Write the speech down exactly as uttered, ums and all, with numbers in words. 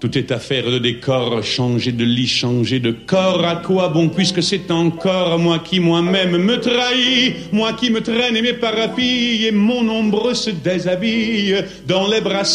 Tout est affaire de décor, changer de lit, changer de corps. À quoi bon, puisque c'est encore moi qui moi-même me trahis, moi qui me traîne et m'éparpille, et mon ombre se déshabille dans les bras